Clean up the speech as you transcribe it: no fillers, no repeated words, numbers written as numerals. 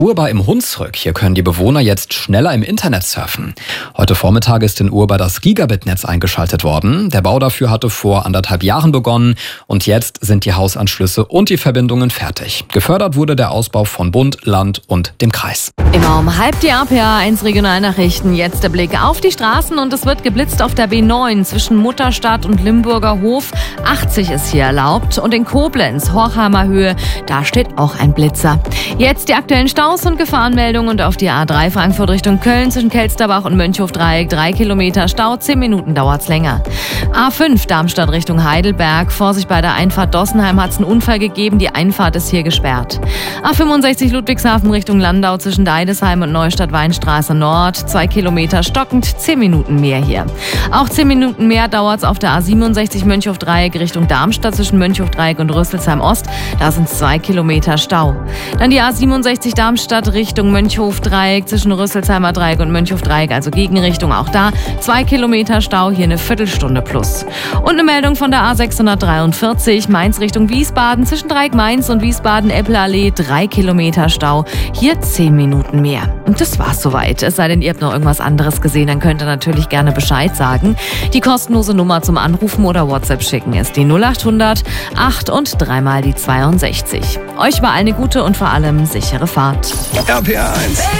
Urbar im Hunsrück. Hier können die Bewohner jetzt schneller im Internet surfen. Heute Vormittag ist in Urbar das Gigabit-Netz eingeschaltet worden. Der Bau dafür hatte vor 1,5 Jahren begonnen und jetzt sind die Hausanschlüsse und die Verbindungen fertig. Gefördert wurde der Ausbau von Bund, Land und dem Kreis. Immer um halb die RPA 1 Regionalnachrichten. Jetzt der Blick auf die Straßen und es wird geblitzt auf der B9 zwischen Mutterstadt und Limburger Hof. 80 ist hier erlaubt und in Koblenz, Horchheimer Höhe, da steht auch ein Blitzer. Jetzt die aktuellen Staus und Gefahrenmeldungen und auf die A3 Frankfurt Richtung Köln zwischen Kelsterbach und Mönchhof-Dreieck 3 Kilometer Stau, 10 Minuten dauert's länger. A5 Darmstadt Richtung Heidelberg, Vorsicht bei der Einfahrt Dossenheim hat's einen Unfall gegeben, die Einfahrt ist hier gesperrt. A65 Ludwigshafen Richtung Landau zwischen Deidesheim und Neustadt-Weinstraße Nord, 2 Kilometer stockend, 10 Minuten mehr hier. Auch 10 Minuten mehr dauert's auf der A67 Mönchhof-Dreieck Richtung Darmstadt zwischen Mönchhof-Dreieck und Rüsselsheim Ost, da sind's 2 Kilometer Stau. Dann die A67 Darmstadt Richtung Mönchhof-Dreieck zwischen Rüsselsheimer Dreieck und Mönchhof-Dreieck, also Gegenrichtung, auch da 2 Kilometer Stau, hier eine Viertelstunde plus. Und eine Meldung von der A643 Mainz Richtung Wiesbaden zwischen Dreieck Mainz und Wiesbaden-Eppelallee 3 Kilometer Stau, hier 10 Minuten mehr. Und das war's soweit. Es sei denn, ihr habt noch irgendwas anderes gesehen, dann könnt ihr natürlich gerne Bescheid sagen. Die kostenlose Nummer zum Anrufen oder WhatsApp schicken ist die 0800 8 und 3 mal die 62. Euch war eine gute und vor allem sichere Fahrt. RPA 1.